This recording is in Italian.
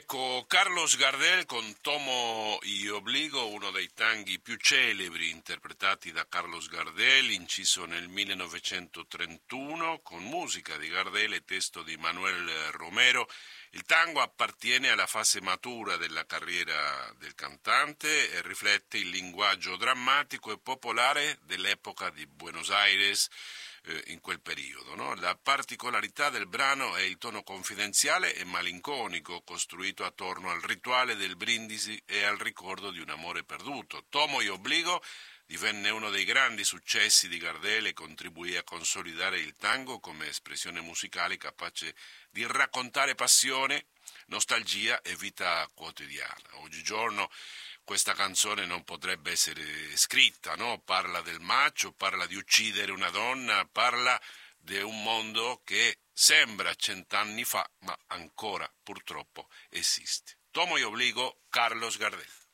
Ecco, Carlos Gardel con Tomo y Obligo, uno dei tanghi più celebri interpretati da Carlos Gardel, inciso nel 1931, con musica di Gardel e testo di Manuel Romero. Il tango appartiene alla fase matura della carriera del cantante e riflette il linguaggio drammatico e popolare dell'epoca di Buenos Aires, in quel periodo, no? La particolarità del brano è il tono confidenziale e malinconico costruito attorno al rituale del brindisi e al ricordo di un amore perduto. Tomo y Obligo divenne uno dei grandi successi di Gardel e contribuì a consolidare il tango come espressione musicale capace di raccontare passione, nostalgia e vita quotidiana. Oggigiorno questa canzone non potrebbe essere scritta, no? Parla del macho, parla di uccidere una donna, parla di un mondo che sembra 100 anni fa, ma ancora purtroppo esiste. Tomo y Obligo, Carlos Gardel.